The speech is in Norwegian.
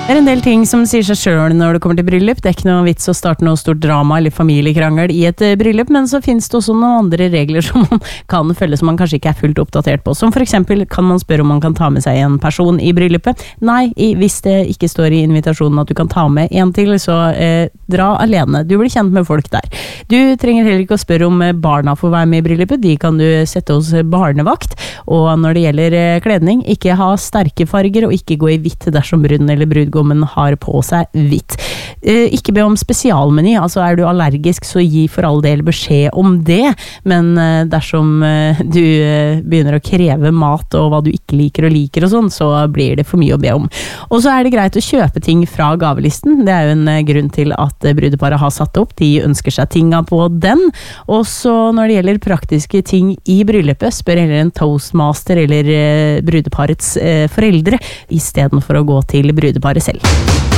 Det en del ting som sier seg selv når det kommer til bryllup. Det ikke noe vits å starte noe stort drama eller familiekrangel i et bryllup, men så finnes det også noen andre regler som man kan følge som man kanskje ikke fullt oppdatert på. Som for eksempel kan man spørre om man kan ta med seg en person i bryllupet. Nei, hvis det ikke står i invitasjonen at du kan ta med en til, så dra alene. Du blir kjent med folk der. Du trenger heller ikke å spørre om barna får være med i bryllupet. De kan du sette hos barnevakt. Og når det gjelder kledning, ikke ha sterke farger og ikke gå i hvitt dersom bruden eller brudgommen har på seg hvitt. Ikke be om spesialmeny, altså du allergisk, så gi for all del beskjed om det, men dersom du begynner å kreve mat og hva du ikke liker og liker og sånn, så blir det for mye å be om. Og så det greit å kjøpe ting fra gavelisten, det jo en grunn til at brudeparet har satt opp, de ønsker seg tinga på den, og så når det gjelder praktiske ting i bryllupet, spør heller en toastmaster eller brudeparets foreldre, i stedet for å gå til brudeparet selv.